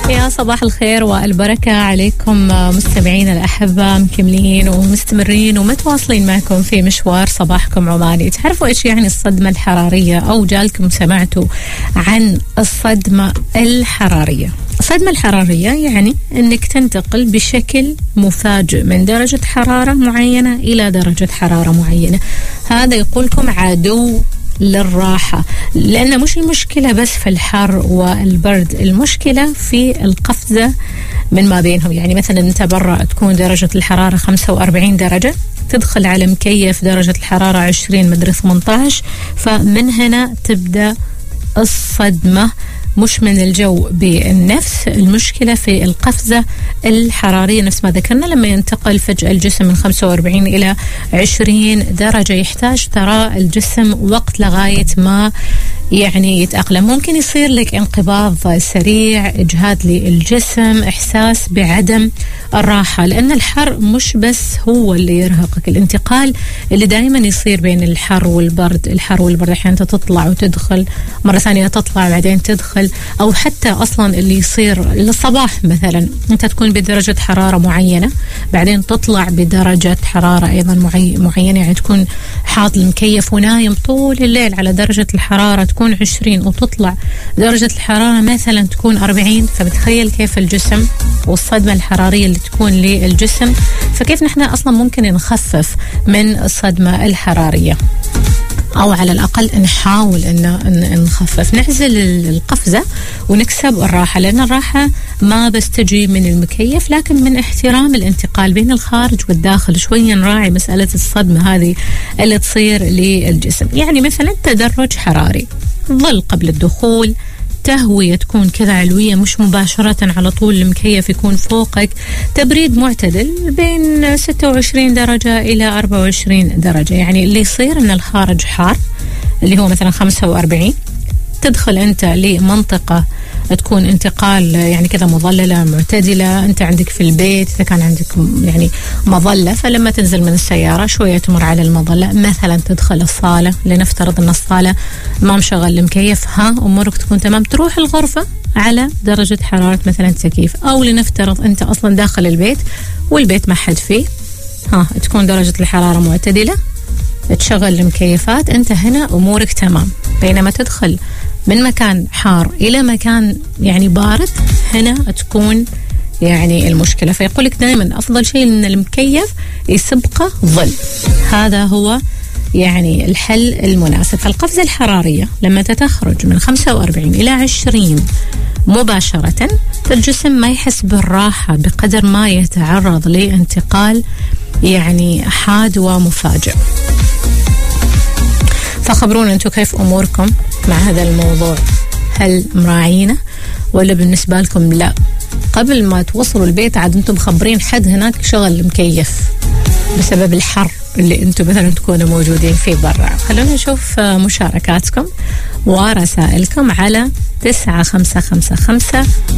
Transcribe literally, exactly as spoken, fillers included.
يا صباح الخير والبركة عليكم مستمعين الأحبة، مكملين ومستمرين ومتواصلين معكم في مشوار صباحكم عماني. تعرفوا إيش يعني الصدمة الحرارية أو جالكم سمعتوا عن الصدمة الحرارية؟ الصدمة الحرارية يعني أنك تنتقل بشكل مفاجئ من درجة حرارة معينة إلى درجة حرارة معينة. هذا يقولكم عدو للراحة، لأن مش المشكلة بس في الحر والبرد، المشكلة في القفزة من ما بينهم. يعني مثلا أنت برا تكون درجة الحرارة خمسة وأربعين درجة، تدخل على مكيف درجة الحرارة عشرين مدري ثمانية عشر، فمن هنا تبدأ الصدمة، مش من الجو بالنفس، المشكلة في القفزة الحرارية نفس ما ذكرنا. لما ينتقل فجأة الجسم من خمسة وأربعين إلى عشرين درجة يحتاج ترى الجسم وقت لغاية ما يعني يتأقلم. ممكن يصير لك انقباض سريع، إجهاد للجسم، إحساس بعدم الراحة، لأن الحر مش بس هو اللي يرهقك، الانتقال اللي دائما يصير بين الحر والبرد. الحر والبرد أحيانا تطلع وتدخل، مرة ثانية تطلع بعدين تدخل، أو حتى أصلا اللي يصير الصباح مثلا أنت تكون بدرجة حرارة معينة بعدين تطلع بدرجة حرارة أيضا معي معينة، يعني تكون حاط المكيف ونايم طول الليل على درجة الحرارة تكون عشرين وتطلع درجة الحرارة مثلا تكون أربعين، فبتخيل كيف الجسم والصدمة الحرارية اللي تكون للجسم. فكيف نحن أصلا ممكن نخفف من الصدمة الحرارية، أو على الأقل نحاول أن نخفف، نعزل القفزة ونكسب الراحة، لأن الراحة ما بس تجي من المكيف لكن من احترام الانتقال بين الخارج والداخل. شوية نراعي مسألة الصدمة هذه اللي تصير للجسم. يعني مثلا تدرج حراري، ظل قبل الدخول، تهوية تكون كذا علوية مش مباشرة على طول المكيف يكون فوقك، تبريد معتدل بين ستة وعشرين درجة إلى أربعة وعشرين درجة. يعني اللي يصير أن الخارج حار اللي هو مثلا خمسة وأربعين، تدخل أنت لمنطقة تكون انتقال يعني كذا مظللة معتدلة، أنت عندك في البيت إذا كان عندك يعني مظلة، فلما تنزل من السيارة شوية تمر على المظلة، مثلا تدخل الصالة، لنفترض أن الصالة ما مشغل المكيف، ها أمورك تكون تمام، تروح الغرفة على درجة حرارة مثلا تكييف، أو لنفترض أنت أصلا داخل البيت والبيت ما حد فيه، ها تكون درجة الحرارة معتدلة، تشغل المكيفات، أنت هنا أمورك تمام. بينما تدخل من مكان حار إلى مكان يعني بارد، هنا تكون يعني المشكلة. فيقولك دائما أفضل شيء إن المكيف يسبقه ظل، هذا هو يعني الحل المناسب. فالقفزة الحرارية لما تتخرج من خمسة وأربعين إلى عشرين مباشرة، الجسم ما يحس بالراحة بقدر ما يتعرض لانتقال يعني حاد ومفاجئ. فخبرونا أنتم كيف أموركم مع هذا الموضوع، هل مراعينه ولا بالنسبة لكم لا؟ قبل ما توصلوا البيت عاد أنتم مخبرين حد هناك شغل المكيف بسبب الحر اللي أنتم مثلا تكونوا موجودين فيه برا. خلونا نشوف مشاركاتكم ورسائلكم على تسعة خمسة خمسة خمسة